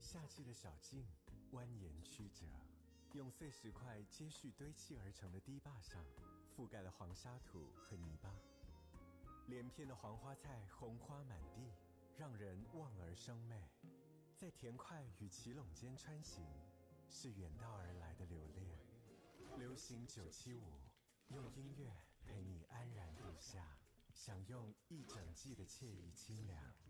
夏季的小径蜿蜒曲折，用碎石块接续堆砌而成的堤坝上，覆盖了黄沙土和泥巴。连片的黄花菜红花满地，让人望而生媚。在田块与奇垄间穿行，是远道而来的留恋。流行975，用音乐陪你安然度夏，享用一整季的惬意清凉。